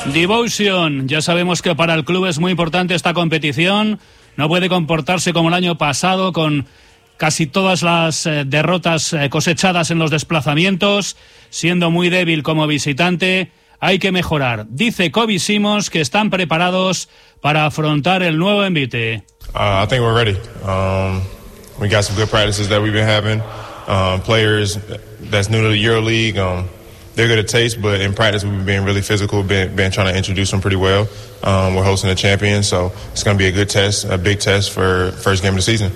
Devotion. Ya sabemos que para el club es muy importante esta competición. No puede comportarse como el año pasado, con casi todas las derrotas cosechadas en los desplazamientos, siendo muy débil como visitante. Hay que mejorar. Dice Kobe Simons que están preparados para afrontar el nuevo envite. I think we're ready. We got some good practices that we've been having. Players that's new to the EuroLeague, they're good at taste, but in practice we've been being really physical, been trying to introduce them pretty well. We're hosting a champion, so it's going to be a good test, a big test for first game of the season.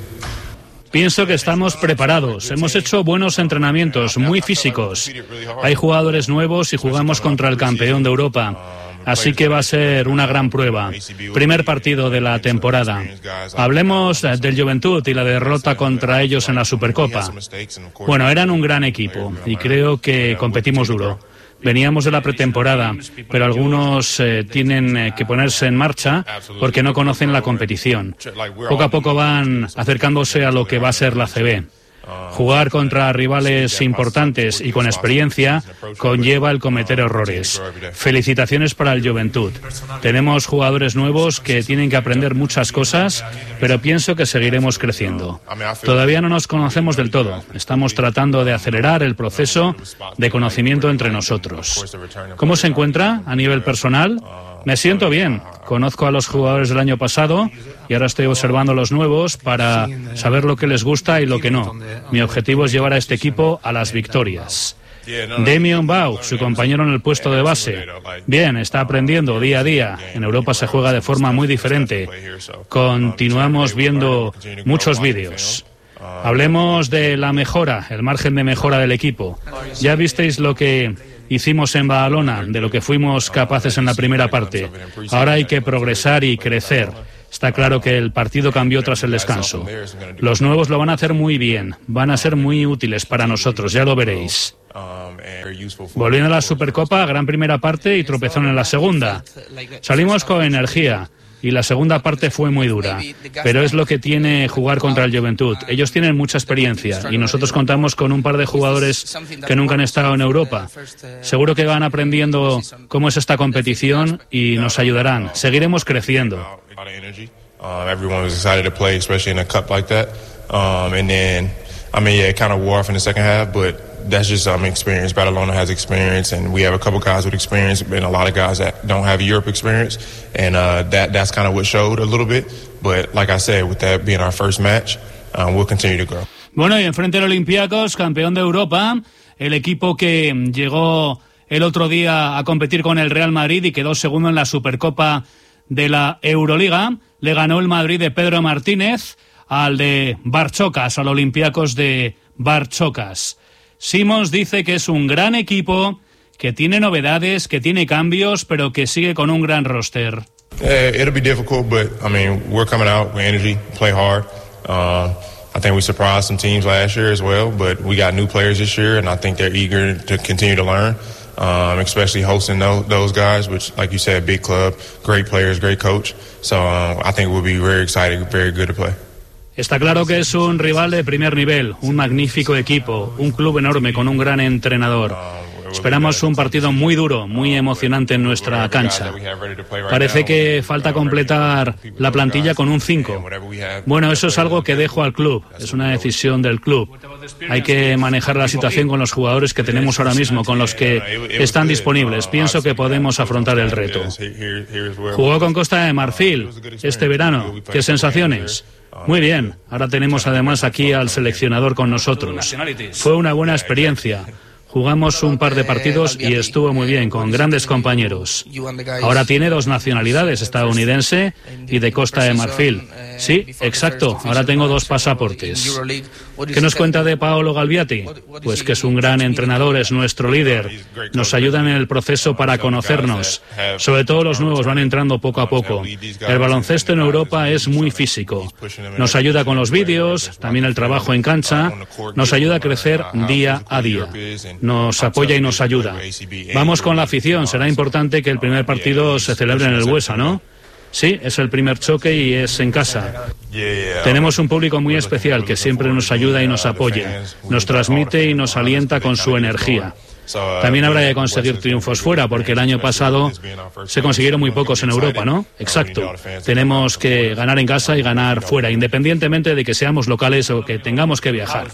Pienso que estamos preparados. Hemos hecho buenos entrenamientos, muy físicos. Hay jugadores nuevos y jugamos contra el campeón de Europa. Así que va a ser una gran prueba. Primer partido de la temporada. Hablemos del Juventud y la derrota contra ellos en la Supercopa. Bueno, eran un gran equipo y creo que competimos duro. Veníamos de la pretemporada, pero algunos tienen que ponerse en marcha porque no conocen la competición. Poco a poco van acercándose a lo que va a ser la ACB. Jugar contra rivales importantes y con experiencia conlleva el cometer errores. Felicitaciones para el Juventud. Tenemos jugadores nuevos que tienen que aprender muchas cosas, pero pienso que seguiremos creciendo. Todavía no nos conocemos del todo. Estamos tratando de acelerar el proceso de conocimiento entre nosotros. ¿Cómo se encuentra a nivel personal? Me siento bien. Conozco a los jugadores del año pasado y ahora estoy observando a los nuevos para saber lo que les gusta y lo que no. Mi objetivo es llevar a este equipo a las victorias. Damian Bau, su compañero en el puesto de base. Bien, está aprendiendo día a día. En Europa se juega de forma muy diferente. Continuamos viendo muchos vídeos. Hablemos de la mejora, el margen de mejora del equipo. Ya visteis lo que hicimos en Badalona, de lo que fuimos capaces en la primera parte. Ahora hay que progresar y crecer. Está claro que el partido cambió tras el descanso. Los nuevos lo van a hacer muy bien, van a ser muy útiles para nosotros, ya lo veréis. Volviendo a la Supercopa, gran primera parte y tropezón en la segunda. Salimos con energía y la segunda parte fue muy dura, pero es lo que tiene jugar contra el Juventud. Ellos tienen mucha experiencia y nosotros contamos con un par de jugadores que nunca han estado en Europa. Seguro que van aprendiendo cómo es esta competición y nos ayudarán. Seguiremos creciendo. Everyone was excited to play, especially in a cup like that. And then, it kind of wore off in the second half, but that's just experience. Badalona has experience, and we have a couple guys with experience, and a lot of guys that don't have Europe experience, and that's kind of what showed a little bit. But like I said, with that being our first match, we'll continue to grow. Bueno, y enfrente del Olympiacos, campeón de Europa, el equipo que llegó el otro día a competir con el Real Madrid y quedó segundo en la Supercopa de la Euroliga, le ganó el Madrid de Pedro Martínez al de Barchocas, al Olympiacos de Barchocas. Simons dice que es un gran equipo, que tiene novedades, que tiene cambios, pero que sigue con un gran roster. It'll be difficult, but we're coming out with energy, play hard. I think we surprised some teams last year as well, but we got new players this year, and I think they're eager to continue to learn. Especially hosting those guys, which, like you said, big club, great players, great coach. So I think we'll be very excited, very good to play. Está claro que es un rival de primer nivel, un magnífico equipo, un club enorme con un gran entrenador. Esperamos un partido muy duro, muy emocionante en nuestra cancha. Parece que falta completar la plantilla con un 5. Bueno, eso es algo que dejo al club, es una decisión del club. Hay que manejar la situación con los jugadores que tenemos ahora mismo, con los que están disponibles. Pienso que podemos afrontar el reto. Jugó con Costa de Marfil este verano. ¿Qué sensaciones? Muy bien, ahora tenemos además aquí al seleccionador con nosotros. Fue una buena experiencia. Jugamos un par de partidos y estuvo muy bien, con grandes compañeros. Ahora tiene 2 nacionalidades, estadounidense y de Costa de Marfil. Sí, exacto, ahora tengo 2 pasaportes. ¿Qué nos cuenta de Paolo Galviati? Pues que es un gran entrenador, es nuestro líder. Nos ayudan en el proceso para conocernos. Sobre todo los nuevos van entrando poco a poco. El baloncesto en Europa es muy físico. Nos ayuda con los vídeos, también el trabajo en cancha. Nos ayuda a crecer día a día. Nos apoya y nos ayuda. Vamos con la afición. Será importante que el primer partido se celebre en el Buesa, ¿no? Sí, es el primer choque y es en casa. Tenemos un público muy especial que siempre nos ayuda y nos apoya. Nos transmite y nos alienta con su energía. También habrá que conseguir triunfos fuera, porque el año pasado se consiguieron muy pocos en Europa, ¿no? Exacto. Tenemos que ganar en casa y ganar fuera, independientemente de que seamos locales o que tengamos que viajar.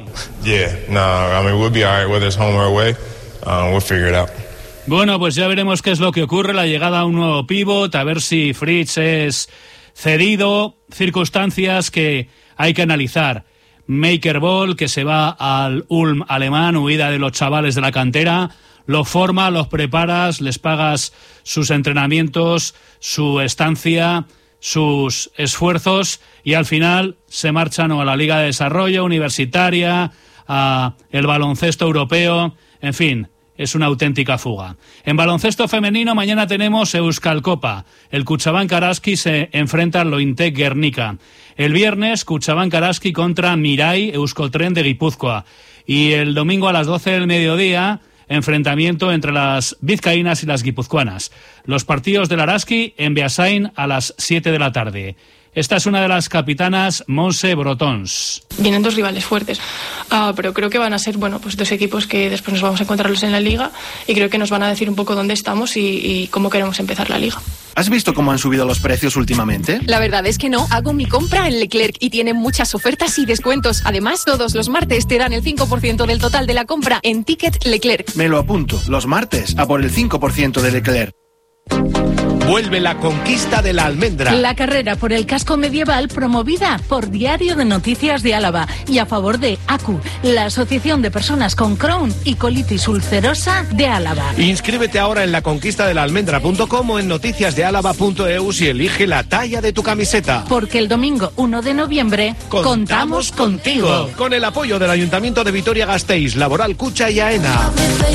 Bueno, pues ya veremos qué es lo que ocurre, la llegada a un nuevo pívot, a ver si Fritz es cedido, circunstancias que hay que analizar. Maker Ball, que se va al Ulm alemán, huida de los chavales de la cantera, los forma, los preparas, les pagas sus entrenamientos, su estancia, sus esfuerzos y al final se marchan a la Liga de Desarrollo Universitaria, a el baloncesto europeo, en fin. Es una auténtica fuga. En baloncesto femenino mañana tenemos Euskal Copa. El Kutxabank Araski se enfrenta al Lointec Guernica. El viernes Kutxabank Araski contra Mirai Euskotren de Guipúzcoa. Y el domingo a las 12 del mediodía, enfrentamiento entre las vizcaínas y las guipuzcoanas. Los partidos del Araski en Beasain a las 7 de la tarde. Esta es una de las capitanas, Monse Brotons. Vienen dos rivales fuertes, pero creo que van a ser pues dos equipos que después nos vamos a encontrarlos en la liga y creo que nos van a decir un poco dónde estamos y cómo queremos empezar la liga. ¿Has visto cómo han subido los precios últimamente? La verdad es que no. Hago mi compra en Leclerc y tienen muchas ofertas y descuentos. Además, todos los martes te dan el 5% del total de la compra en Ticket Leclerc. Me lo apunto. Los martes a por el 5% de Leclerc. Vuelve la conquista de la almendra. La carrera por el casco medieval promovida por Diario de Noticias de Álava y a favor de ACU, la Asociación de Personas con Crohn y Colitis Ulcerosa de Álava. Inscríbete ahora en laconquistadelalmendra.com o en noticiasdealava.eu y elige la talla de tu camiseta. Porque el domingo 1 de noviembre contamos contigo. Con el apoyo del Ayuntamiento de Vitoria-Gasteiz, Laboral Cucha y AENA.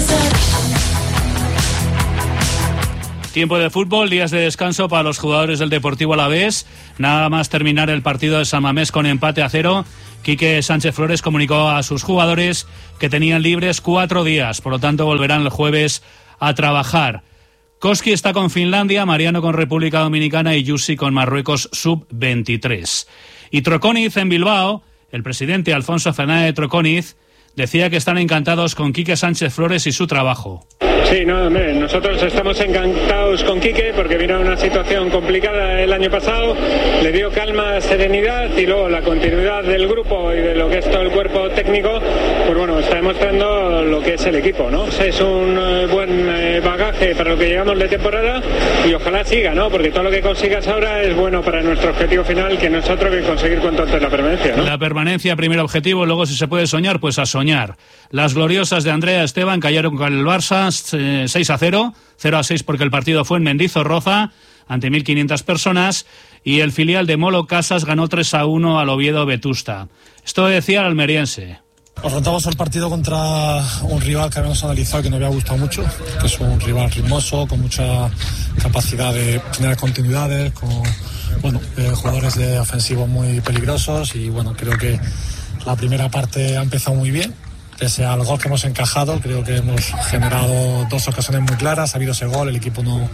Tiempo de fútbol, días de descanso para los jugadores del Deportivo Alavés. Nada más terminar el partido de San Mamés con empate a 0. Quique Sánchez Flores comunicó a sus jugadores que tenían libres 4 días, por lo tanto volverán el jueves a trabajar. Koski está con Finlandia, Mariano con República Dominicana y Yusi con Marruecos sub-23. Y Troconiz en Bilbao, el presidente Alfonso Fernández de Troconiz decía que están encantados con Quique Sánchez Flores y su trabajo. Sí, no, hombre, nosotros estamos encantados con Quique porque vino una situación complicada el año pasado, le dio calma, serenidad y luego la continuidad del grupo y de lo que es todo el cuerpo técnico, pues bueno, está demostrando lo que es el equipo, ¿no? Es un buen bagaje para lo que llevamos de temporada y ojalá siga, ¿no? Porque todo lo que consigas ahora es bueno para nuestro objetivo final, que no es otro que conseguir cuanto antes la permanencia, ¿no? La permanencia, primer objetivo, luego si se puede soñar, pues a soñar. Las gloriosas de Andrea Esteban cayeron con el Barça 6-0, 0-6 porque el partido fue en Mendizorroza ante 1.500 personas y el filial de Molo Casas ganó 3-1 al Oviedo Vetusta. Esto decía el almeriense. Afrontamos el partido contra un rival que habíamos analizado que nos había gustado mucho, que es un rival ritmoso, con mucha capacidad de generar continuidades, con jugadores de ofensivos muy peligrosos y creo que la primera parte ha empezado muy bien. Pese al gol que hemos encajado, creo que hemos generado 2 ocasiones muy claras, ha habido ese gol, el equipo no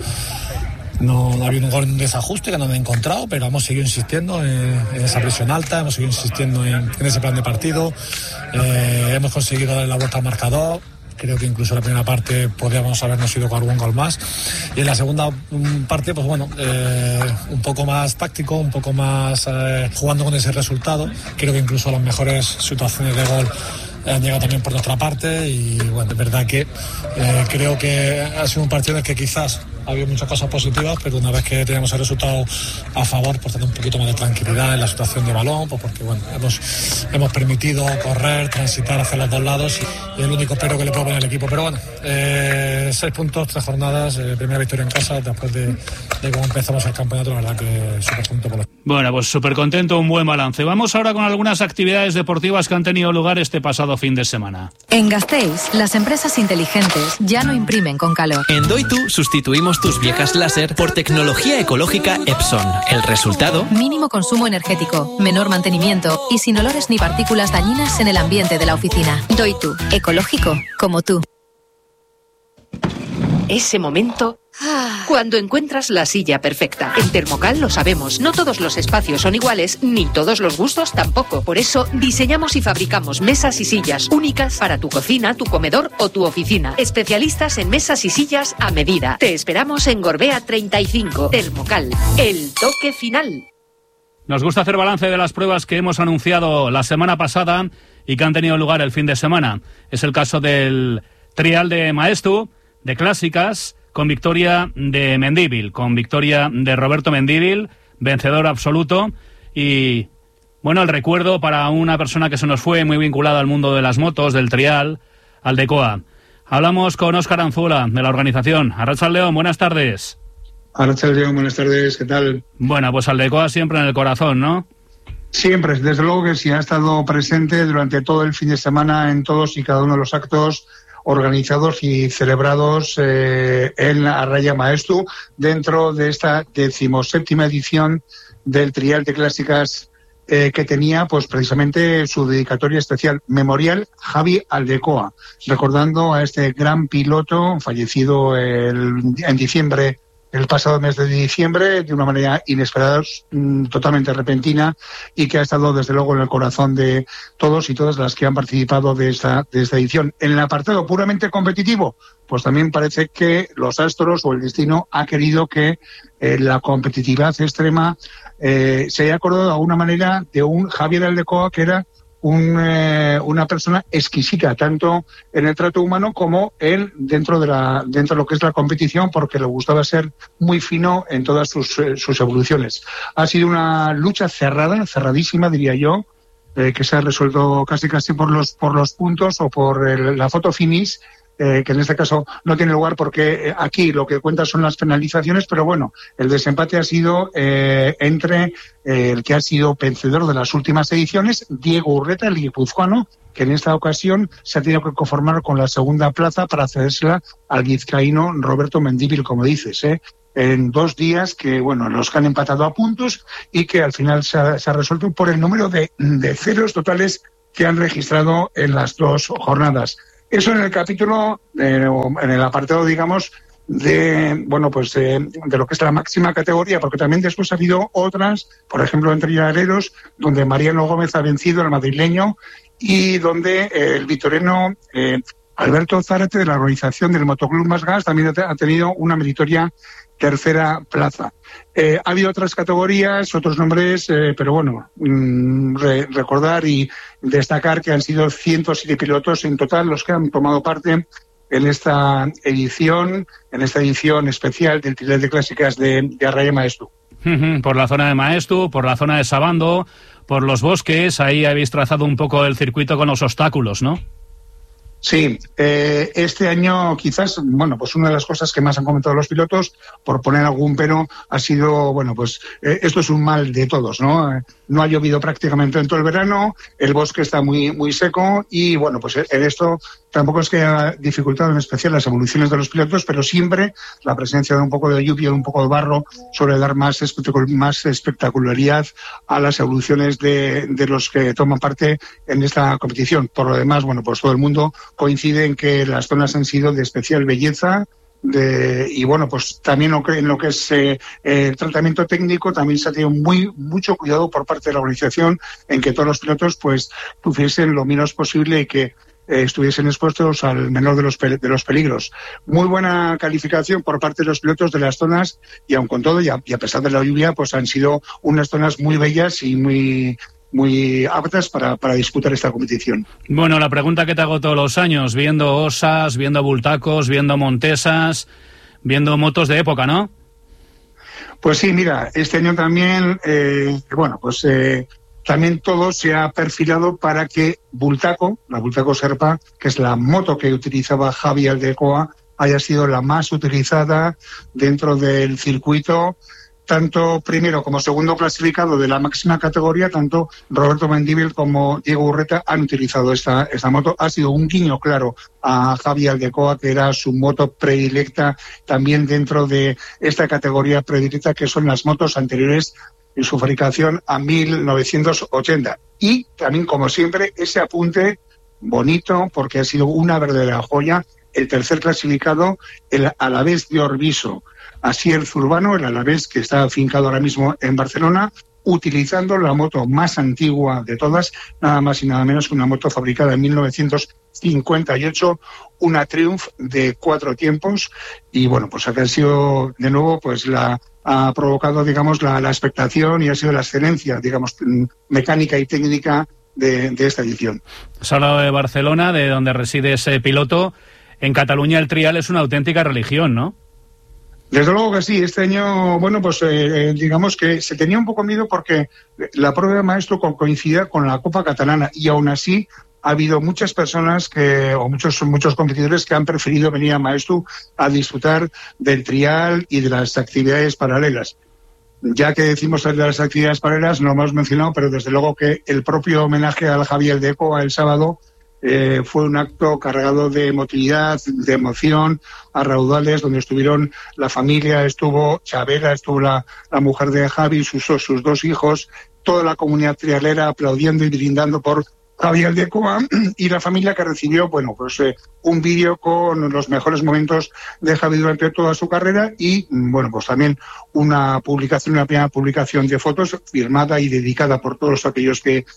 ha habido un gol en un desajuste que no han encontrado, pero hemos seguido insistiendo en esa presión alta, hemos seguido insistiendo en ese plan de partido, hemos conseguido darle la vuelta al marcador. Creo que incluso en la primera parte podríamos habernos ido con algún gol más. Y en la segunda parte, un poco más táctico, un poco más jugando con ese resultado. Creo que incluso las mejores situaciones de gol han llegado también por nuestra parte y es verdad que creo que ha sido un partido en el que quizás ha habido muchas cosas positivas, pero una vez que teníamos el resultado a favor, pues tener un poquito más de tranquilidad en la situación de balón, pues porque hemos permitido correr, transitar hacia los dos lados y el único pero que le puedo poner al equipo. Pero 6 puntos, 3 jornadas, primera victoria en casa después de cómo empezamos el campeonato, la verdad que súper contento por lo. Bueno, pues súper contento, un buen balance. Vamos ahora con algunas actividades deportivas que han tenido lugar este pasado fin de semana. En Gasteiz, las empresas inteligentes ya no imprimen con calor. En Doitu sustituimos tus viejas láser por tecnología ecológica Epson. El resultado: mínimo consumo energético, menor mantenimiento y sin olores ni partículas dañinas en el ambiente de la oficina. Doitu, ecológico como tú. Ese momento Cuando encuentras la silla perfecta. En Termocal lo sabemos, no todos los espacios son iguales, ni todos los gustos tampoco. Por eso, diseñamos y fabricamos mesas y sillas únicas para tu cocina, tu comedor o tu oficina. Especialistas en mesas y sillas a medida. Te esperamos en Gorbea 35. Termocal, el toque final. Nos gusta hacer balance de las pruebas que hemos anunciado la semana pasada y que han tenido lugar el fin de semana. Es el caso del trial de Maestu, de clásicas, con victoria de Mendívil, con victoria de Roberto Mendívil, vencedor absoluto. Y, bueno, el recuerdo para una persona que se nos fue muy vinculada al mundo de las motos, del trial, Aldecoa. Hablamos con Óscar Anzuola, de la organización. Arratsaldeon, buenas tardes. Arratsaldeon, buenas tardes, ¿qué tal? Bueno, pues Aldecoa siempre en el corazón, ¿no? Siempre, desde luego que sí, ha estado presente durante todo el fin de semana en todos y cada uno de los actos organizados y celebrados en la Arraia Maestu dentro de esta 17ª edición del Trial de Clásicas que tenía pues precisamente su dedicatoria especial, Memorial Javi Aldecoa, recordando a este gran piloto fallecido en diciembre, el pasado mes de diciembre, de una manera inesperada, totalmente repentina, y que ha estado desde luego en el corazón de todos y todas las que han participado de esta edición. En el apartado puramente competitivo, pues también parece que los astros o el destino ha querido que la competitividad extrema se haya acordado de alguna manera de un Javier Aldecoa que era una persona exquisita, tanto en el trato humano como él dentro de lo que es la competición, porque le gustaba ser muy fino en todas sus evoluciones. Ha sido una lucha cerradísima, diría yo, que se ha resuelto casi por los puntos o por la foto finish, que en este caso no tiene lugar porque aquí lo que cuenta son las penalizaciones, pero bueno, el desempate ha sido entre el que ha sido vencedor de las últimas ediciones, Diego Urreta, el guipuzcoano, que en esta ocasión se ha tenido que conformar con la segunda plaza para cedérsela al vizcaíno Roberto Mendívil, como dices, en 2 días que, bueno, los que han empatado a puntos y que al final se ha resuelto por el número de ceros totales que han registrado en las 2 jornadas. Eso en el capítulo, en el apartado, digamos, de lo que es la máxima categoría, porque también después ha habido otras, por ejemplo, en trialeros, donde Mariano Gómez ha vencido al madrileño y donde el vitoriano Alberto Zárate, de la organización del Motoclub Más Gas, también ha tenido una meritoria tercera plaza. Ha habido otras categorías, otros nombres, pero bueno, recordar y destacar que han sido 107 pilotos en total los que han tomado parte en esta edición especial del Trial de Clásicas de Arraia Maestu. Por la zona de Maestu, por la zona de Sabando, por los bosques, ahí habéis trazado un poco el circuito con los obstáculos, ¿no? Sí, este año quizás, pues una de las cosas que más han comentado los pilotos, por poner algún pero, ha sido, esto es un mal de todos, ¿no? No ha llovido prácticamente en todo el verano, el bosque está muy, muy seco y, pues en esto tampoco es que haya dificultado en especial las evoluciones de los pilotos, pero siempre la presencia de un poco de lluvia, de un poco de barro, suele dar más espectacularidad a las evoluciones de los que toman parte en esta competición. Por lo demás, pues todo el mundo coincide en que las zonas han sido de especial belleza pues también en lo que es el tratamiento técnico también se ha tenido mucho cuidado por parte de la organización en que todos los pilotos pues tuviesen lo menos posible y que estuviesen expuestos al menor de los peligros. Muy buena calificación por parte de los pilotos de las zonas y aun con todo y a pesar de la lluvia pues han sido unas zonas muy bellas y muy aptas para disputar esta competición. Bueno, la pregunta que te hago todos los años, viendo osas, viendo bultacos, viendo montesas, viendo motos de época, ¿no? Pues sí, mira, este año también, también todo se ha perfilado para que la Bultaco Serpa, que es la moto que utilizaba Javi Aldecoa, haya sido la más utilizada dentro del circuito. Tanto primero como segundo clasificado de la máxima categoría, tanto Roberto Mendívil como Diego Urreta han utilizado esta moto. Ha sido un guiño claro a Javi Aldecoa, que era su moto predilecta también dentro de esta categoría predilecta, que son las motos anteriores en su fabricación a 1980. Y también, como siempre, ese apunte bonito, porque ha sido una verdadera joya, el tercer clasificado, el Alavés de Orbiso, Asier Zurbano, el Alavés que está afincado ahora mismo en Barcelona, utilizando la moto más antigua de todas, nada más y nada menos que una moto fabricada en 1958, una Triumph de 4 tiempos, y bueno, pues acá ha sido de nuevo, pues ha provocado, digamos, la expectación y ha sido la excelencia, digamos, mecánica y técnica de esta edición. Has hablado de Barcelona, de donde reside ese piloto. En Cataluña el trial es una auténtica religión, ¿no? Desde luego que sí. Este año, bueno, pues digamos que se tenía un poco miedo porque la prueba de maestro coincidía con la Copa Catalana, y aún así ha habido muchas personas muchos competidores que han preferido venir a Maestru a disfrutar del trial y de las actividades paralelas. Ya que decimos de las actividades paralelas, no lo hemos mencionado, pero desde luego que el propio homenaje al Javier de Coa el sábado fue un acto cargado de emotividad, de emoción, a raudales, donde estuvieron la familia, estuvo Chabela, estuvo la mujer de Javi, sus 2 hijos, toda la comunidad trialera aplaudiendo y brindando por Javier de Coa, y la familia que recibió, bueno, pues un vídeo con los mejores momentos de Javi durante toda su carrera, y bueno, pues también una primera publicación de fotos firmada y dedicada por todos aquellos que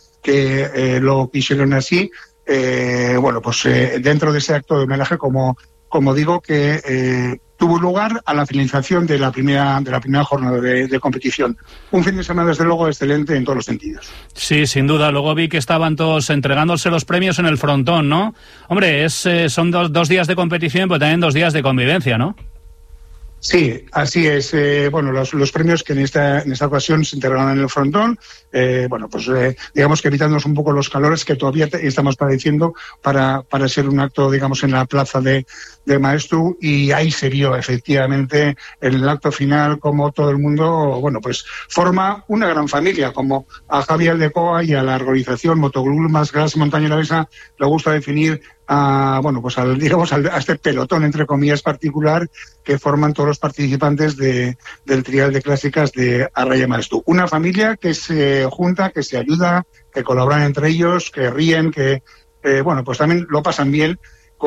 lo quisieron así. Bueno, pues dentro de ese acto de homenaje, como digo, que tuvo lugar a la finalización de la primera jornada de competición. Un fin de semana, desde luego, excelente en todos los sentidos. Sí, sin duda. Luego vi que estaban todos entregándose los premios en el frontón, ¿no? Hombre, son dos días de competición, pero también 2 días de convivencia, ¿no? Sí, así es. Bueno, los premios que en esta ocasión se integraron en el frontón, bueno, pues digamos que evitándonos un poco los calores que todavía estamos padeciendo para ser un acto, digamos, en la plaza de Maestru, y ahí se vio efectivamente en el acto final como todo el mundo, bueno, pues forma una gran familia, como a Javier de Coa y a la organización Motoclub Más Gas Montaña Alavesa le gusta definir a este pelotón, entre comillas, particular que forman todos los participantes del trial de clásicas de Arraya Maestru. Una familia que se junta, que se ayuda, que colaboran entre ellos, que ríen, que bueno, pues también lo pasan bien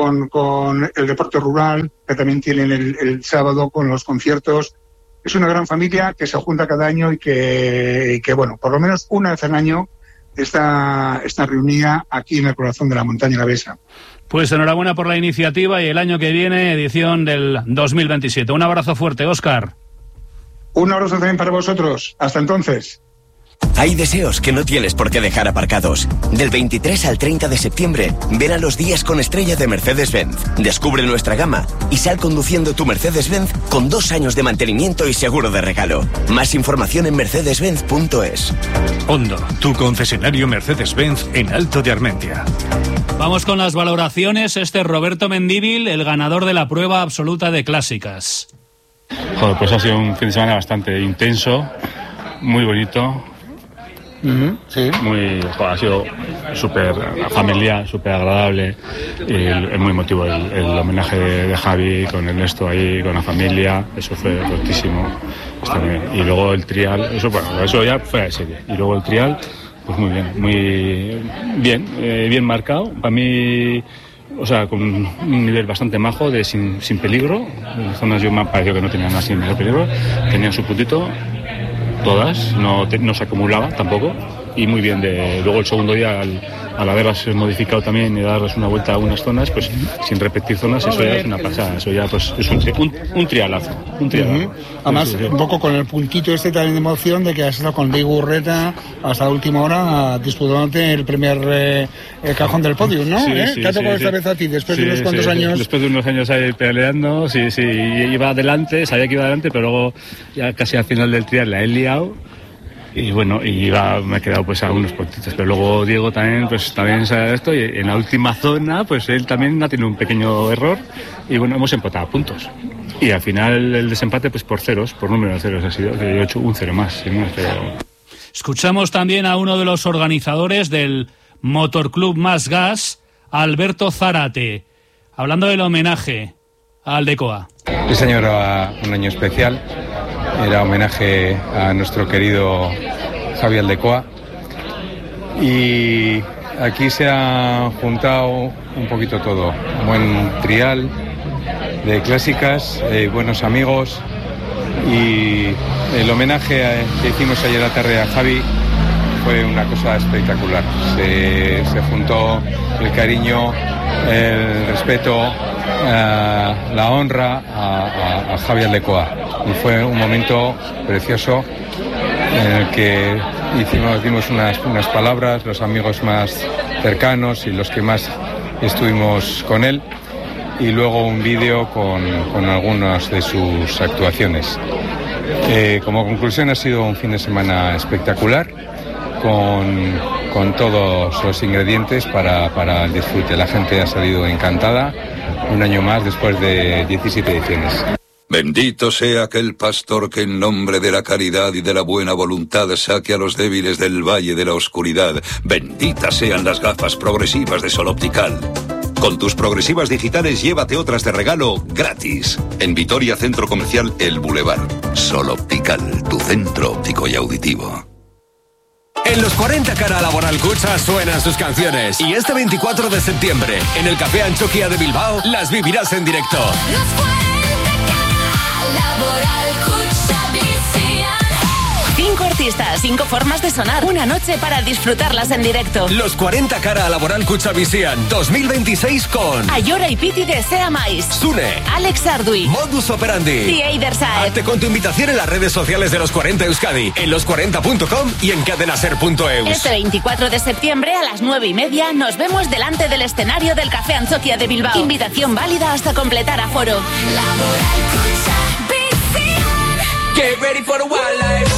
con el deporte rural, que también tienen el sábado con los conciertos. Es una gran familia que se junta cada año y que bueno, por lo menos una vez al año está reunida aquí en el corazón de la montaña alavesa. Pues enhorabuena por la iniciativa, y el año que viene, edición del 2027. Un abrazo fuerte, Óscar. Un abrazo también para vosotros. Hasta entonces. Hay deseos que no tienes por qué dejar aparcados. Del 23 al 30 de septiembre, ven a los días con estrella de Mercedes-Benz. Descubre nuestra gama y sal conduciendo tu Mercedes-Benz con 2 años de mantenimiento y seguro de regalo. Más información en mercedes-benz.es. Hondo, tu concesionario Mercedes-Benz en Alto de Armentia. Vamos con las valoraciones. Este es Roberto Mendívil, el ganador de la prueba absoluta de clásicas. Joder, pues ha sido un fin de semana bastante intenso, muy bonito. Sí. Ha sido súper familiar, súper agradable, y muy emotivo el homenaje de Javi con Ernesto ahí, con la familia. Eso fue fortísimo. Y luego el trial, eso ya fue de serie. Y luego el trial, pues muy bien, bien marcado. Para mí, o sea, con un nivel bastante majo, sin peligro. En las zonas yo me pareció que no tenían así peligro, tenían su puntito. Todas, no se acumulaba tampoco, y muy bien. Luego el segundo día, al haberlas modificado también y darles una vuelta a unas zonas, pues sin repetir zonas, eso ya es una pasada, eso ya pues es un trialazo. Además, sí. Un poco con el puntito también de emoción de que has estado con Diego Urreta hasta la última hora disputándote el primer cajón del podio, ¿no? Sí, ¿Te ha tocado esta vez a ti, después de unos cuantos años? Después de unos años ahí peleando, sí, iba adelante, sabía que iba adelante, pero luego ya casi al final del trial la he liado. Y bueno, me he quedado pues a unos puntitos, pero luego Diego también sabe esto, y en la última zona pues él también ha tenido un pequeño error, y bueno, hemos empatado a puntos, y al final el desempate pues por número de ceros ha sido, que yo he hecho un 0 más, pero... Escuchamos también a uno de los organizadores del Motorclub Más Gas, Alberto Zárate, hablando del homenaje al de Coa. Sí, señor, un año especial. Era homenaje a nuestro querido Javier de Coa, y aquí se han juntado un poquito todo. Un buen trial de clásicas, buenos amigos, y el homenaje que hicimos ayer a la tarde a Javi fue una cosa espectacular. Se juntó el cariño, el respeto, la honra a Javi Aldecoa, y fue un momento precioso en el que dimos unas palabras, los amigos más cercanos y los que más estuvimos con él, y luego un vídeo con algunas de sus actuaciones. Como conclusión, ha sido un fin de semana espectacular, con todos los ingredientes para el disfrute. La gente ha salido encantada, un año más después de 17 ediciones. Bendito sea aquel pastor que en nombre de la caridad y de la buena voluntad saque a los débiles del valle de la oscuridad. Benditas sean las gafas progresivas de Sol Optical. Con tus progresivas digitales llévate otras de regalo gratis. En Vitoria Centro Comercial El Boulevard. Sol Optical, tu centro óptico y auditivo. En los 40 Cara Laboral Kutxa suenan sus canciones. Y este 24 de septiembre, en el Café Anchoquia de Bilbao, las vivirás en directo. Los 40 Cara Laboral Kutxa Visian. 5 artistas, 5 formas de sonar. Una noche para disfrutarlas en directo. Los 40 Cara Laboral Kutxa Visian 2026 con Ayora y Piti de Sea Mais, Sune, Alex Ardui, Modus Operandi, The Eiderside. Hazte con tu invitación en las redes sociales de Los 40 Euskadi, en los40.com y en cadenaser.eus. Este 24 de septiembre a las 9:30 nos vemos delante del escenario del Café Anchoquia de Bilbao. Invitación válida hasta completar aforo. Get ready for the wildlife.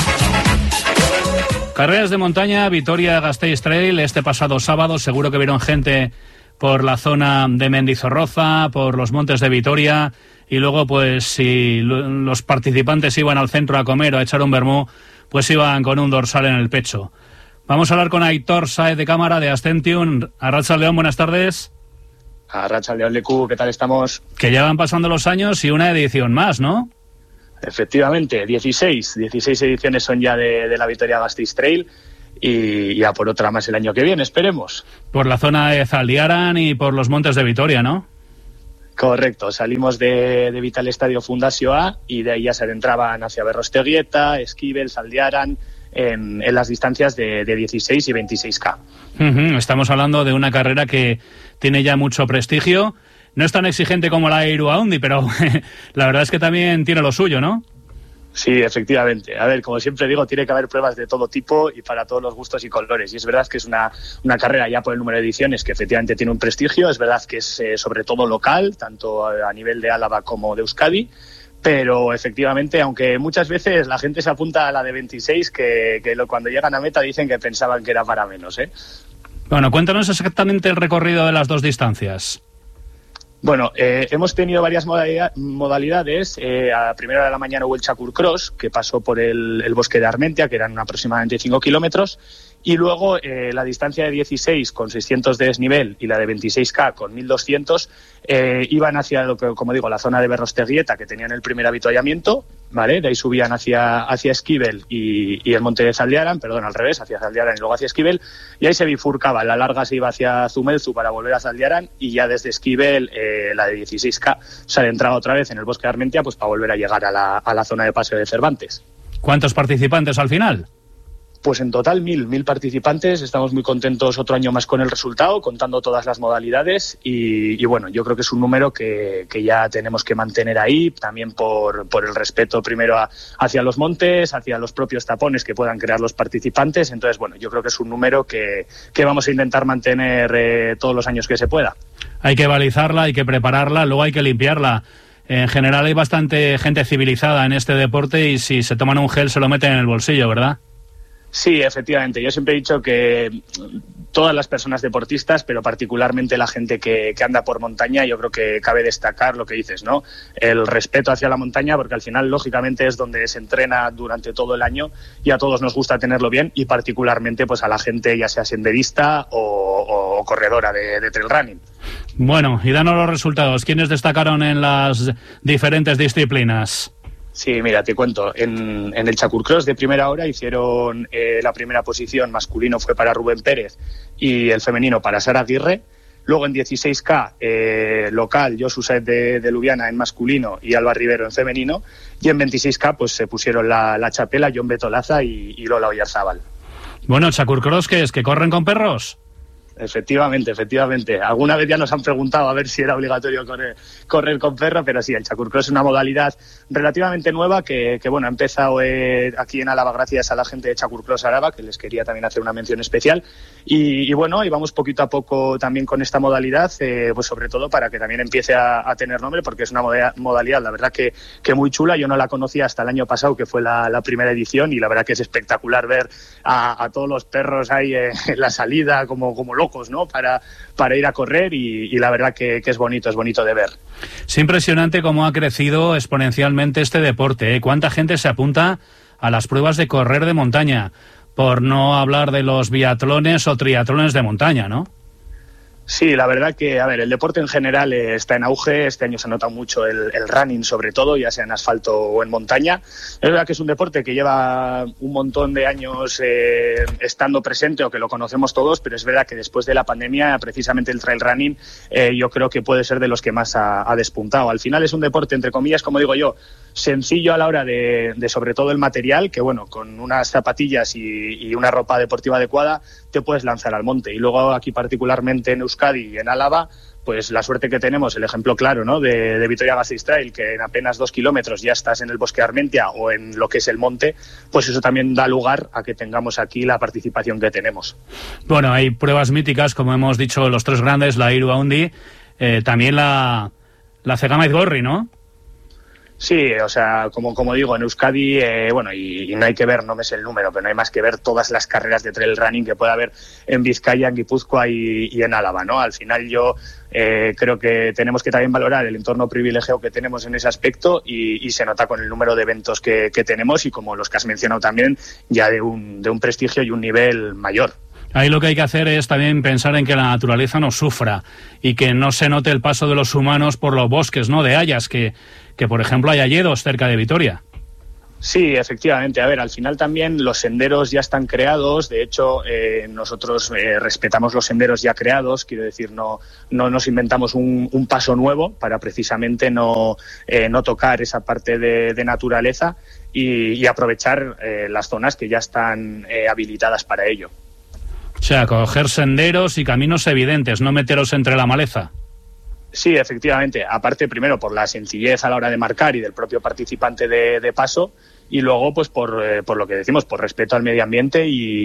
Carreras de montaña, Vitoria-Gasteiz Trail, este pasado sábado. Seguro que vieron gente por la zona de Mendizorroza, por los montes de Vitoria, y luego pues si los participantes iban al centro a comer o a echar un vermú, pues iban con un dorsal en el pecho. Vamos a hablar con Aitor Saez de Cámara de Ascension. Arratsaldeon, buenas tardes. Arratsaldeon, Leku, ¿qué tal estamos? Que ya van pasando los años y una edición más, ¿no? Efectivamente, 16 ediciones son ya de la Vitoria-Gasteiz Trail, y ya por otra más el año que viene, esperemos. Por la zona de Zaldiaran y por los montes de Vitoria, ¿no? Correcto, salimos de Vital Estadio Fundazio A y de ahí ya se adentraban hacia Berrosteguieta, Esquivel, Zaldiaran, en las distancias de 16 y 26K. Estamos hablando de una carrera que tiene ya mucho prestigio. No es tan exigente como la Iruaundi, pero la verdad es que también tiene lo suyo, ¿no? Sí, efectivamente. A ver, como siempre digo, tiene que haber pruebas de todo tipo y para todos los gustos y colores. Y es verdad que es una carrera ya por el número de ediciones que efectivamente tiene un prestigio. Es verdad que es sobre todo local, tanto a nivel de Álava como de Euskadi. Pero efectivamente, aunque muchas veces la gente se apunta a la de 26, que cuando llegan a meta dicen que pensaban que era para menos, ¿eh? Bueno, cuéntanos exactamente el recorrido de las dos distancias. Bueno, hemos tenido varias modalidades. A primera hora de la mañana hubo el Chakur Cross, que pasó por el bosque de Armentia, que eran aproximadamente 5 kilómetros. Y luego la distancia de 16 con 600 de desnivel y la de 26K con 1200 iban hacia, como digo, la zona de Berrosteguieta, que tenían el primer avituallamiento, ¿vale? De ahí subían hacia Esquivel y el monte de Zaldiaran, perdón, al revés, hacia Zaldiaran y luego hacia Esquivel, y ahí se bifurcaba. La larga se iba hacia Zumelzu para volver a Zaldiaran, y ya desde Esquivel la de 16K se adentraba otra vez en el bosque de Armentia, pues para volver a llegar a la zona de paseo de Cervantes. ¿Cuántos participantes al final? Pues en total 1.000 participantes. Estamos muy contentos otro año más con el resultado, contando todas las modalidades, y bueno, yo creo que es un número que ya tenemos que mantener ahí, también por el respeto primero hacia los montes, hacia los propios tapones que puedan crear los participantes. Entonces, bueno, yo creo que es un número que vamos a intentar mantener todos los años que se pueda. Hay que balizarla, hay que prepararla, luego hay que limpiarla. En general hay bastante gente civilizada en este deporte y si se toman un gel se lo meten en el bolsillo, ¿verdad? Sí, efectivamente. Yo siempre he dicho que todas las personas deportistas, pero particularmente la gente que anda por montaña, yo creo que cabe destacar lo que dices, ¿no? El respeto hacia la montaña, porque al final, lógicamente, es donde se entrena durante todo el año y a todos nos gusta tenerlo bien, y particularmente pues a la gente, ya sea senderista o corredora de trail running. Bueno, y danos los resultados. ¿Quiénes destacaron en las diferentes disciplinas? Sí, mira, te cuento. En el Chakur Cross de primera hora hicieron la primera posición masculino fue para Rubén Pérez y el femenino para Sara Aguirre. Luego en 16K local, Josu Saez de Lubiana en masculino y Alba Rivero en femenino. Y en 26K pues se pusieron la chapela Jon Betolaza y Lola Oyarzábal. Bueno, Chacurcross, ¿qué es? ¿Que corren con perros? Efectivamente. Alguna vez ya nos han preguntado a ver si era obligatorio correr con perro, pero sí, el Chacurcross es una modalidad relativamente nueva que bueno, ha empezado aquí en Álava gracias a la gente de Chacurcross Araba, que les quería también hacer una mención especial. Y bueno, y vamos poquito a poco también con esta modalidad, pues sobre todo para que también empiece a tener nombre, porque es una modalidad, la verdad que muy chula. Yo no la conocía hasta el año pasado, que fue la primera edición, y la verdad que es espectacular ver a todos los perros ahí en la salida como locos, ¿no? Para ir a correr y la verdad que es bonito de ver. Es impresionante cómo ha crecido exponencialmente este deporte, ¿eh? Cuánta gente se apunta a las pruebas de correr de montaña, por no hablar de los biatlones o triatlones de montaña, ¿no? Sí, la verdad que, a ver, el deporte en general está en auge. Este año se ha notado mucho el running, sobre todo, ya sea en asfalto o en montaña. Es verdad que es un deporte que lleva un montón de años estando presente, o que lo conocemos todos, pero es verdad que después de la pandemia, precisamente el trail running, yo creo que puede ser de los que más ha despuntado. Al final es un deporte, entre comillas, como digo yo, sencillo a la hora de sobre todo el material, que bueno, con unas zapatillas y una ropa deportiva adecuada te puedes lanzar al monte. Y luego aquí particularmente en Euskadi y en Álava, pues la suerte que tenemos, el ejemplo claro, ¿no?, de Vitoria-Gasteiz Trail, que en apenas 2 kilómetros ya estás en el bosque de Armentia o en lo que es el monte, pues eso también da lugar a que tengamos aquí la participación que tenemos. Bueno, hay pruebas míticas, como hemos dicho, los tres grandes, la Iru Haundi, también la Zegama-Izgorri, ¿no? Sí, o sea, como digo, en Euskadi, bueno, y no hay que ver, no me sé el número, pero no hay más que ver todas las carreras de trail running que puede haber en Vizcaya, en Guipúzcoa y en Álava, ¿no? Al final yo creo que tenemos que también valorar el entorno privilegiado que tenemos en ese aspecto y se nota con el número de eventos que tenemos y como los que has mencionado también, ya de un prestigio y un nivel mayor. Ahí lo que hay que hacer es también pensar en que la naturaleza no sufra y que no se note el paso de los humanos por los bosques, ¿no?, de hayas, que por ejemplo hay hayedos cerca de Vitoria. Sí, efectivamente. A ver, al final también los senderos ya están creados. De hecho, nosotros respetamos los senderos ya creados. Quiero decir, no nos inventamos un paso nuevo para precisamente no tocar esa parte de naturaleza y aprovechar las zonas que ya están habilitadas para ello. O sea, coger senderos y caminos evidentes, no meteros entre la maleza. Sí, efectivamente. Aparte, primero, por la sencillez a la hora de marcar y del propio participante de paso, y luego, pues por lo que decimos, por respeto al medio ambiente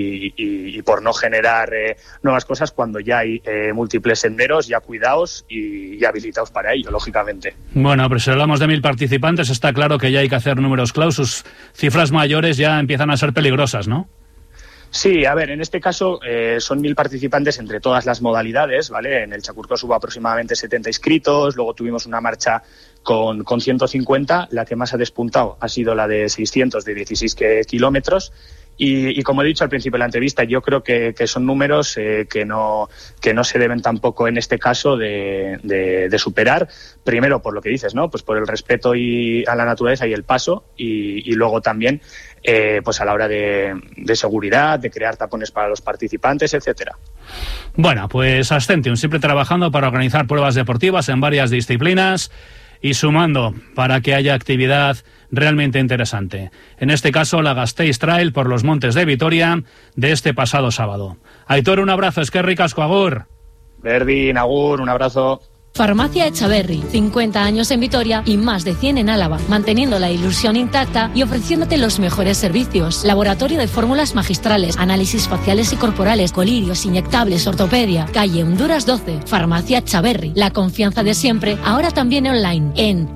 y por no generar nuevas cosas cuando ya hay múltiples senderos ya cuidados y habilitados para ello, lógicamente. Bueno, pero si hablamos de 1000 participantes, está claro que ya hay que hacer números clausus. Cifras mayores ya empiezan a ser peligrosas, ¿no? Sí, a ver, en este caso son 1000 participantes entre todas las modalidades, ¿vale? En el Chacurcross hubo aproximadamente 70 inscritos, luego tuvimos una marcha con 150, la que más ha despuntado ha sido la de 600 de 16 kilómetros. Y como he dicho al principio de la entrevista, yo creo que son números que no se deben tampoco en este caso de superar. Primero, por lo que dices, ¿no? Pues por el respeto a la naturaleza y el paso, y luego también pues a la hora de seguridad, de crear tapones para los participantes, etcétera. Bueno, pues Ascension siempre trabajando para organizar pruebas deportivas en varias disciplinas y sumando para que haya actividad realmente interesante. En este caso, la Gasteiz Trail por los Montes de Vitoria de este pasado sábado. Aitor, un abrazo, eskerrik asko, agur. Berdin, agur, un abrazo. Farmacia Echaverri, 50 años en Vitoria y más de 100 en Álava, manteniendo la ilusión intacta y ofreciéndote los mejores servicios. Laboratorio de fórmulas magistrales, análisis faciales y corporales, colirios, inyectables, ortopedia. Calle Honduras 12, Farmacia Echaverri. La confianza de siempre, ahora también online, en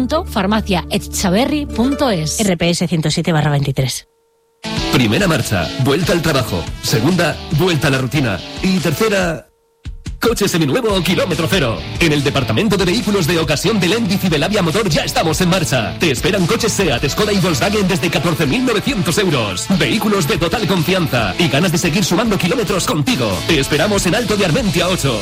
tienda.farmaciaechaverri.es. RPS 107/23. Primera marcha, vuelta al trabajo. Segunda, vuelta a la rutina. Y tercera... Coche seminuevo o kilómetro cero. En el departamento de vehículos de ocasión de Lendis y Belavia Motor ya estamos en marcha. Te esperan coches SEAT, Skoda y Volkswagen desde 14.900 euros. Vehículos de total confianza y ganas de seguir sumando kilómetros contigo. Te esperamos en Alto de Armentia 8.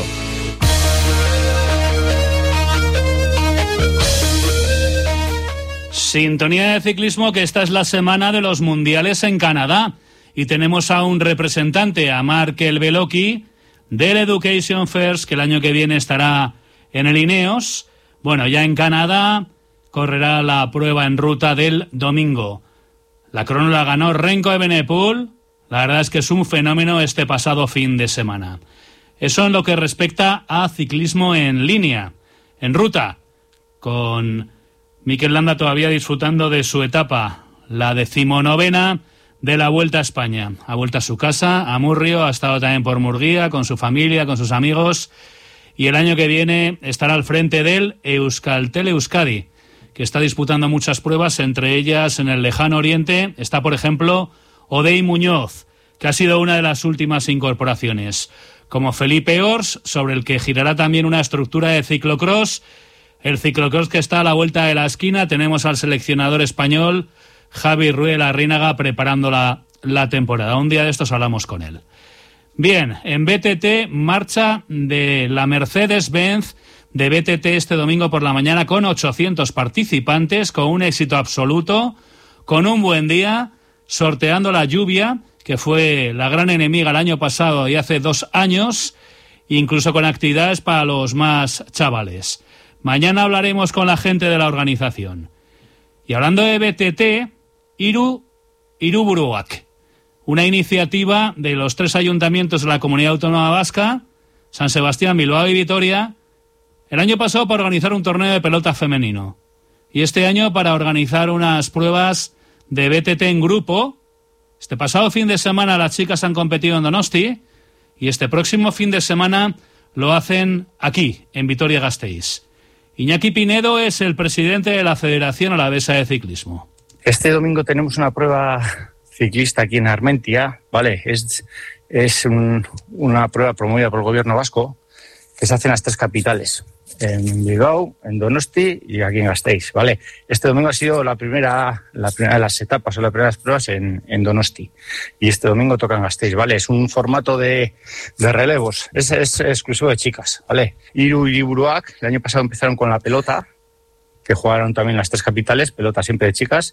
Sintonía de ciclismo, que esta es la semana de los mundiales en Canadá. Y tenemos a un representante, a Marc El Beloki, del Education First, que el año que viene estará en el Ineos. Bueno, ya en Canadá correrá la prueba en ruta del domingo. La crono la ganó Renko Evenepoel. La verdad es que es un fenómeno este pasado fin de semana. Eso en lo que respecta a ciclismo en línea. En ruta, con Mikel Landa todavía disfrutando de su etapa, la 19ª de la Vuelta a España. Ha vuelto a su casa, a Murrio, ha estado también por Murguía, con su familia, con sus amigos, y el año que viene estará al frente del Euskaltel Euskadi, que está disputando muchas pruebas, entre ellas en el lejano oriente está, por ejemplo, Odey Muñoz, que ha sido una de las últimas incorporaciones, como Felipe Ors, sobre el que girará también una estructura de ciclocross. El ciclocross que está a la vuelta de la esquina. Tenemos al seleccionador español Javi Ruiz Larrínaga preparando la temporada. Un día de estos hablamos con él. Bien, en BTT, marcha de la Mercedes-Benz de BTT este domingo por la mañana con 800 participantes, con un éxito absoluto, con un buen día, sorteando la lluvia, que fue la gran enemiga el año pasado y hace 2 años, incluso con actividades para los más chavales. Mañana hablaremos con la gente de la organización. Y hablando de BTT, Hiruburuak, una iniciativa de los 3 ayuntamientos de la Comunidad Autónoma Vasca, San Sebastián, Bilbao y Vitoria, el año pasado para organizar un torneo de pelota femenino y este año para organizar unas pruebas de BTT en grupo. Este pasado fin de semana las chicas han competido en Donosti y este próximo fin de semana lo hacen aquí, en Vitoria-Gasteiz. Iñaki Pinedo es el presidente de la Federación Alavesa de Ciclismo. Este domingo tenemos una prueba ciclista aquí en Armentia, ¿vale? Es una prueba promovida por el gobierno vasco que se hace en las 3 capitales, en Bilbao, en Donosti y aquí en Gasteiz, ¿vale? Este domingo ha sido la primera de las etapas o las primeras pruebas en Donosti y este domingo toca en Gasteiz, ¿vale? Es un formato de relevos, es exclusivo de chicas, ¿vale? Hiruburuak, el año pasado empezaron con la pelota, que jugaron también las 3 capitales, pelota siempre de chicas,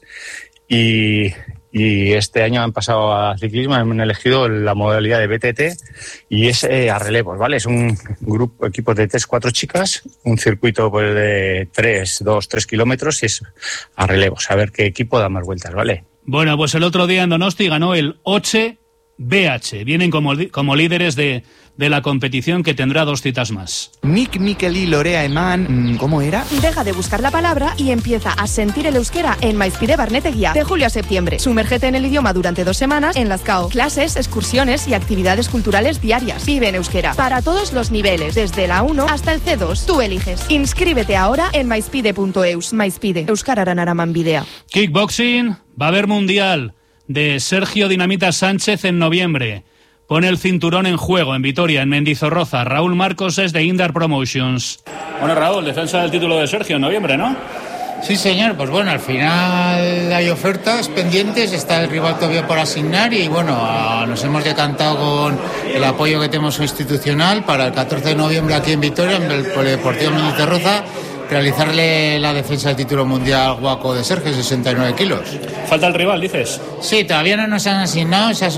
y este año han pasado a ciclismo, han elegido la modalidad de BTT y es a relevos, ¿vale? Es un equipo de 3-4 chicas, un circuito pues, de 3 kilómetros y es a relevos, a ver qué equipo da más vueltas, ¿vale? Bueno, pues el otro día en Donosti ganó el Oche BH. Vienen como líderes de la competición, que tendrá 2 citas más. Nik Mikeli Lorea Eman, ¿cómo era? Deja de buscar la palabra y empieza a sentir el euskera en Maizpide Barnetegia de julio a septiembre. Sumérgete en el idioma durante 2 semanas en las CAO. Clases, excursiones y actividades culturales diarias. Vive en euskera. Para todos los niveles, desde la 1 hasta el C2. Tú eliges. Inscríbete ahora en maizpide.eus. Maizpide. Euskararen araman bidea. Kickboxing, va a haber mundial de Sergio Dinamita Sánchez en noviembre. Pone el cinturón en juego en Vitoria, en Mendizorroza. Raúl Marcos es de Indar Promotions. Bueno, Raúl, defensa del título de Sergio en noviembre, ¿no? Sí, señor. Pues bueno, al final hay ofertas pendientes, está el rival todavía por asignar y bueno, nos hemos decantado con el apoyo que tenemos institucional para el 14 de noviembre aquí en Vitoria, en el Polideportivo Mendizorroza, realizarle la defensa del título mundial guaco de Sergio, 69 kilos. ¿Falta el rival, dices? Sí, todavía no nos han asignado, se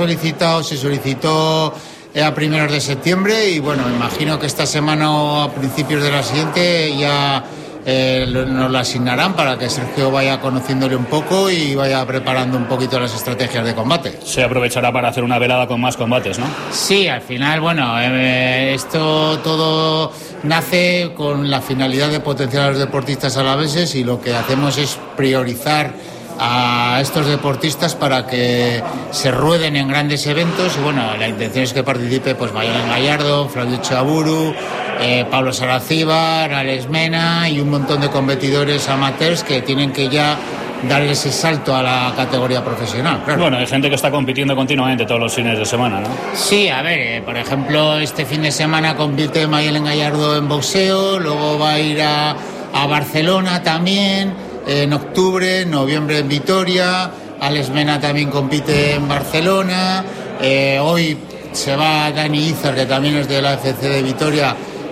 solicitó a primeros de septiembre y bueno, me imagino que esta semana o a principios de la siguiente ya nos la asignarán para que Sergio vaya conociéndole un poco y vaya preparando un poquito las estrategias de combate. Se aprovechará para hacer una velada con más combates, ¿no? Sí, al final, bueno, esto todo nace con la finalidad de potenciar a los deportistas alaveses y lo que hacemos es priorizar a estos deportistas para que se rueden en grandes eventos y bueno, la intención es que participe pues Mayalen Gallardo, Claudio Chaburu, Pablo Saracíbar, Alex Mena y un montón de competidores amateurs que tienen que ya dar ese salto a la categoría profesional, claro. Bueno, hay gente que está compitiendo continuamente todos los fines de semana, ¿no? Sí, a ver, por ejemplo, este fin de semana compite Mayalen Gallardo en boxeo, luego va a ir a Barcelona también. En octubre, noviembre en Vitoria, Alex Mena también compite en Barcelona, hoy se va Dani Izar, que también es de la FC de Vitoria,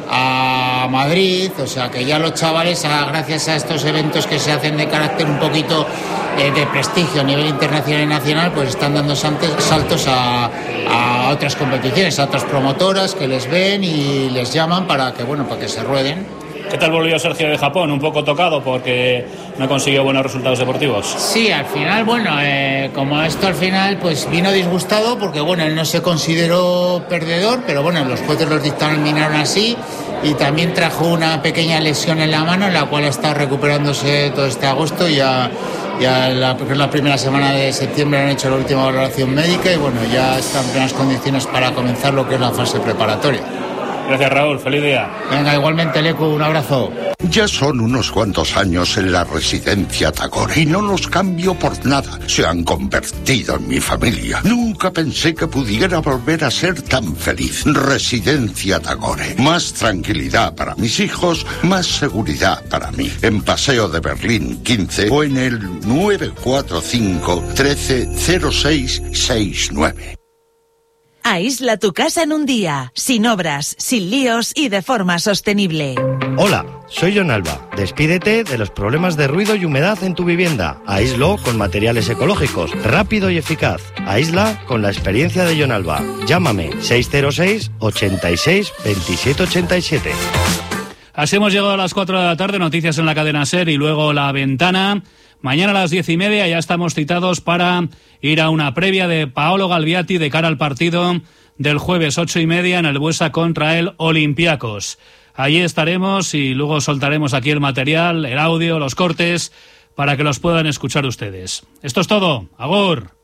a Madrid, o sea que ya los chavales, gracias a estos eventos que se hacen de carácter un poquito de prestigio a nivel internacional y nacional, pues están dando saltos a otras competiciones, a otras promotoras que les ven y les llaman para que se rueden. ¿Qué tal volvió Sergio de Japón? Un poco tocado porque no consiguió buenos resultados deportivos. Sí, al final, como esto al final, pues vino disgustado porque, él no se consideró perdedor, pero los jueces los dictaminaron así, y también trajo una pequeña lesión en la mano, en la cual está recuperándose todo este agosto. Porque es la primera semana de septiembre han hecho la última valoración médica y ya están en plenas condiciones para comenzar lo que es la fase preparatoria. Gracias, Raúl. Feliz día. Venga, igualmente, Lecu, un abrazo. Ya son unos cuantos años en la residencia Tagore y no los cambio por nada. Se han convertido en mi familia. Nunca pensé que pudiera volver a ser tan feliz. Residencia Tagore. Más tranquilidad para mis hijos, más seguridad para mí. En Paseo de Berlín 15 o en el 945 13 0669. Aísla tu casa en un día, sin obras, sin líos y de forma sostenible. Hola, soy John Alba. Despídete de los problemas de ruido y humedad en tu vivienda. Aíslo con materiales ecológicos, rápido y eficaz. Aísla con la experiencia de John Alba. Llámame 606 86 27 87. Así hemos llegado a las 4 de la tarde, noticias en la cadena SER y luego La Ventana. Mañana a las 10:30 ya estamos citados para ir a una previa de Paolo Galviati de cara al partido del jueves 8:30 en el Buesa contra el Olympiacos. Allí estaremos y luego soltaremos aquí el material, el audio, los cortes, para que los puedan escuchar ustedes. Esto es todo. Agur.